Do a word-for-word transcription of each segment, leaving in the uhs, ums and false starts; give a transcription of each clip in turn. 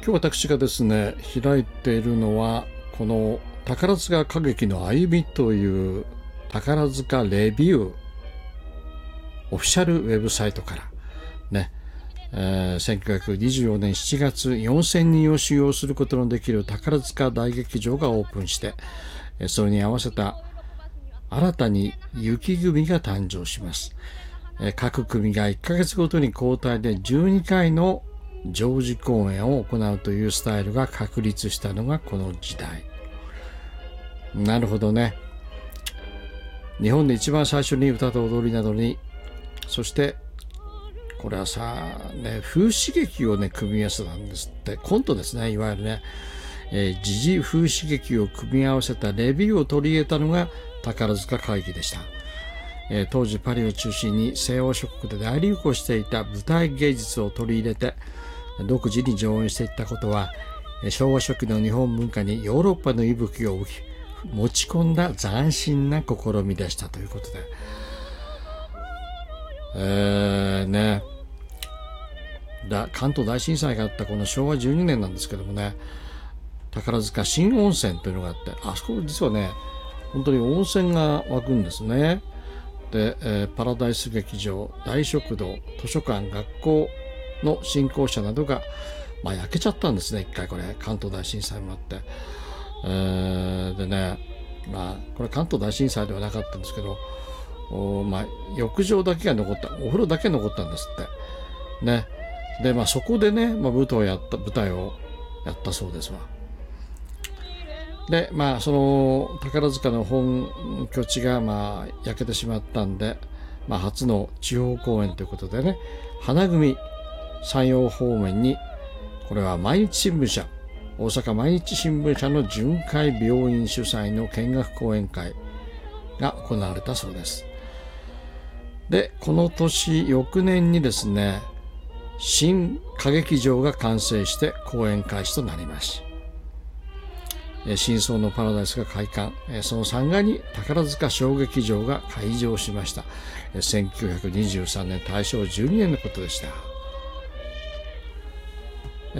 今日私がですね開いているのはこの宝塚歌劇の歩みという宝塚レビューオフィシャルウェブサイトからね、えー、せんきゅうひゃくにじゅうよねんしちがつよんせんにんを収容することのできる宝塚大劇場がオープンして、それに合わせた新たに雪組が誕生します。各組がいっかげつごとに交代でじゅうにかいの常時公演を行うというスタイルが確立したのがこの時代。なるほどね。日本で一番最初に歌と踊りなどに、そしてこれはさ、ね、風刺劇をね組み合わせたんですって。コントですね、いわゆるね、えー、時事風刺劇を組み合わせたレビューを取り入れたのが宝塚歌劇でした。えー、当時パリを中心に西欧諸国で大流行していた舞台芸術を取り入れて独自に上演していったことは、昭和初期の日本文化にヨーロッパの息吹を持ち込んだ斬新な試みでしたということで、えー、ねだ関東大震災があったこのしょうわじゅうにねんなんですけどもね、宝塚新温泉というのがあって、あそこ実はね本当に温泉が湧くんですね。で、えー、パラダイス劇場、大食堂、図書館、学校の新校舎などが、まあ、焼けちゃったんですね。一回これ関東大震災もあって、えー、でね、まあこれ関東大震災ではなかったんですけど、おまあ浴場だけが残った、お風呂だけ残ったんですってね。でまあそこでね、まあ、舞台をやった舞台をやったそうですわ。でまあその宝塚の本拠地がまあ焼けてしまったんで、まあ、初の地方公演ということでね、花組山陽方面に、これは毎日新聞社、大阪毎日新聞社の巡回病院主催の見学講演会が行われたそうです。でこの年翌年にですね、新歌劇場が完成して公演開始となります。新装のパラダイスが開館、そのさんがいに宝塚小劇場が開場しました。せんきゅうひゃくにじゅうさんねんたいしょうじゅうにねんのことでした。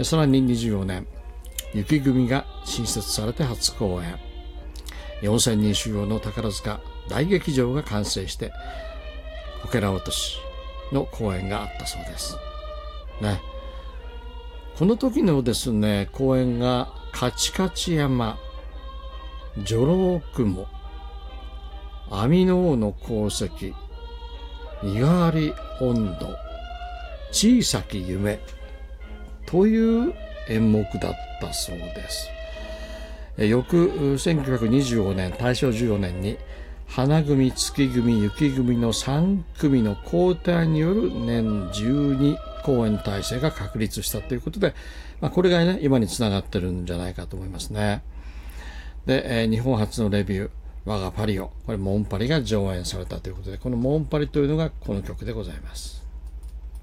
さらににじゅうよねん、雪組が新設されて初公演、よんせんにん収容の宝塚大劇場が完成してこけら落としの公演があったそうですね。この時のですね公演がカチカチ山、女郎雲、網の王の功績、身代わり温度、小さき夢という演目だったそうです。翌せんきゅうひゃくにじゅうごねんたいしょうじゅうよねんに花組、月組、雪組のさんくみの交代による年じゅうに公演体制が確立したということで、まあ、これがね今につながってるんじゃないかと思いますね。で、えー、日本初のレビュー、我がパリを、これモンパリが上演されたということで、このモンパリというのがこの曲でございます。